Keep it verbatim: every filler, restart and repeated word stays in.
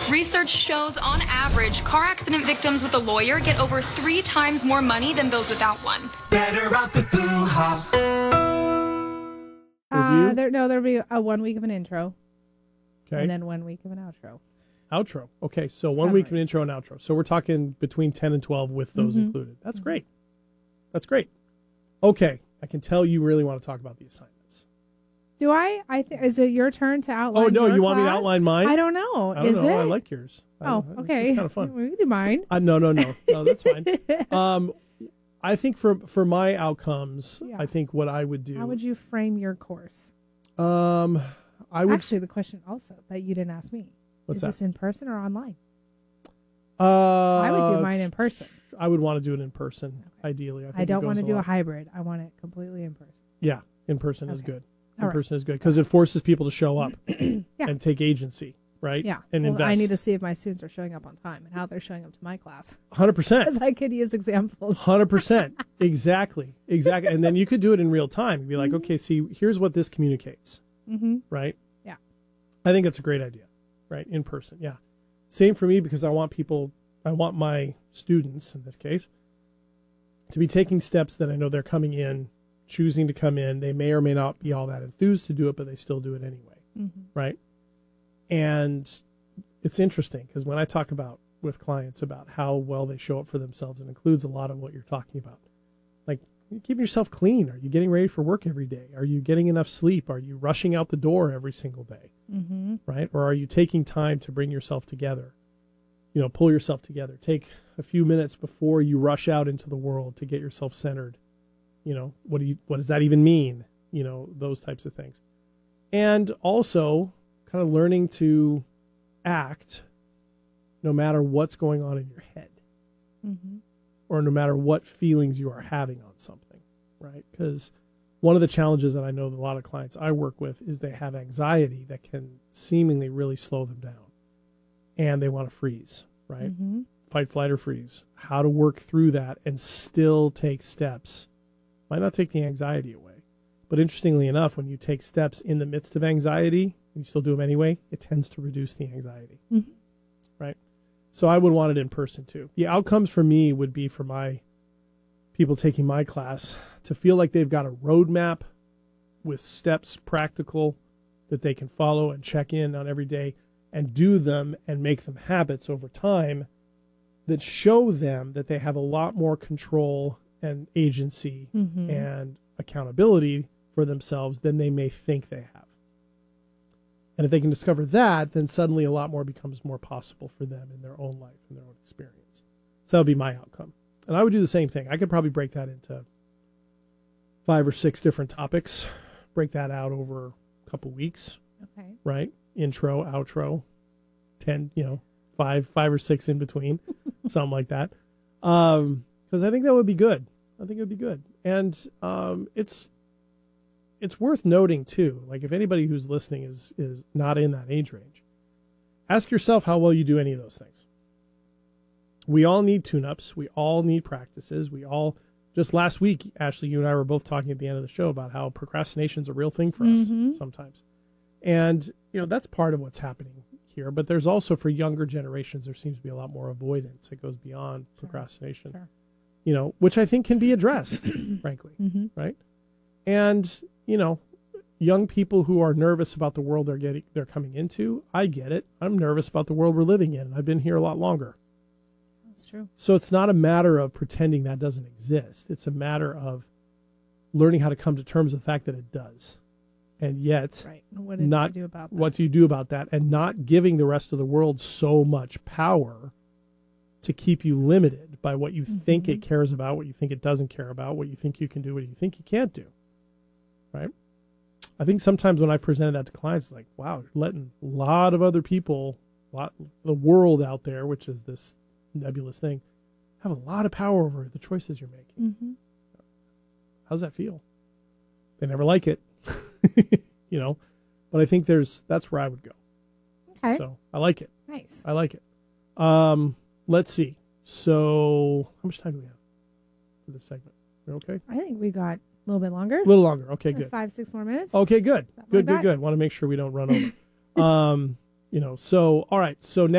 Research shows, on average, car accident victims with a lawyer get over three times more money than those without one. Better off with Boo Ha. Uh, there, no, there'll be a one week of an intro. Okay. And then one week of an outro. Outro. Okay, so one Summary. week of an intro and outro. So we're talking between ten and twelve with those Mhm. included. That's great. That's great. Okay, I can tell you really want to talk about the assignments. Do I? I th- is it your turn to outline? Oh, no, your you want me to class? outline mine? I don't know. I don't is know. it? I like yours. I Oh, don't- okay. It's kind of fun. We can do mine. Uh, no, no, no. No, that's fine. um, I think for for my outcomes, Yeah. I think what I would do. How would you frame your course? Um, I would. Actually, the question also that you didn't ask me. What's is that? this in person or online? Uh, I would do mine in person. I would want to do it in person, ideally. I, think I it don't goes want to a do a lot. hybrid. I want it completely in person. Yeah, in person is Okay. good. All In right. person is good because it forces people to show up Yeah. and take agency, right? Yeah. and Well, invest. I need to see if my students are showing up on time and how they're showing up to my class. one hundred percent. Because I could use examples. one hundred percent. Exactly. Exactly. And then you could do it in real time. You'd be like, okay, see, here's what this communicates, Mm-hmm. right? Yeah. I think that's a great idea, right? In person. Yeah. Same for me because I want people, I want my students in this case to be taking steps that I know they're coming in, choosing to come in. They may or may not be all that enthused to do it, but they still do it anyway, Mm-hmm. right? And it's interesting because when I talk about with clients about how well they show up for themselves, it includes a lot of what you're talking about. Like, you keeping yourself clean. Are you getting ready for work every day? Are you getting enough sleep? Are you rushing out the door every single day? Mm-hmm. Right? Or are you taking time to bring yourself together? You know, pull yourself together. Take a few minutes before you rush out into the world to get yourself centered. You know, what do you, what does that even mean? You know, those types of things. And also kind of learning to act no matter what's going on in your head, Mm-hmm. or no matter what feelings you are having on something, right? Because one of the challenges that I know that a lot of clients I work with is they have anxiety that can seemingly really slow them down, and they want to freeze, right? Mm-hmm. Fight, flight, or freeze. How to work through that and still take steps. Might not take the anxiety away, but interestingly enough, when you take steps in the midst of anxiety, and you still do them anyway, it tends to reduce the anxiety, Mm-hmm. right? So I would want it in person too. The outcomes for me would be for my people taking my class to feel like they've got a roadmap with steps, practical, that they can follow and check in on every day and do them and make them habits over time that show them that they have a lot more control and agency Mm-hmm. and accountability for themselves than they may think they have. And if they can discover that, then suddenly a lot more becomes more possible for them in their own life and their own experience. So that would be my outcome. And I would do the same thing. I could probably break that into five or six different topics, break that out over a couple weeks, Okay. right? Intro, outro, ten, you know, five, five or six in between, something like that. Um, because I think that would be good. I think it would be good. And um, it's it's worth noting too, like if anybody who's listening is is not in that age range, ask yourself how well you do any of those things. We all need tune-ups. We all need practices. We all, just last week, Ashley, you and I were both talking at the end of the show about how procrastination is a real thing for Mhm. us sometimes. And, you know, that's part of what's happening here. But there's also, for younger generations, there seems to be a lot more avoidance. It goes beyond procrastination, Sure. you know, which I think can be addressed, frankly, Mm-hmm. right? And, you know, young people who are nervous about the world they're getting, they're coming into, I get it. I'm nervous about the world we're living in. I've been here a lot longer. That's true. So it's not a matter of pretending that doesn't exist. It's a matter of learning how to come to terms with the fact that it does. And yet, Right. What did not you do about that? what do you do about that? And not giving the rest of the world so much power to keep you limited by what you think Mhm. it cares about, what you think it doesn't care about, what you think you can do, what you think you can't do. Right? I think sometimes when I presented that to clients, it's like, wow, you're letting a lot of other people, a lot, the world out there, which is this nebulous thing, have a lot of power over the choices you're making. Mm-hmm. How's that feel? They never like it, you know, but I think there's, that's where I would go. Okay. So I like it. Nice. I like it. Um, let's see. So how much time do we have for this segment? We're okay? I think we got a little bit longer. A little longer. Okay, Or good. Five, six more minutes. Okay, good. Something Good, like good, that. good. Want to make sure we don't run over. um, you know, so, all right. So now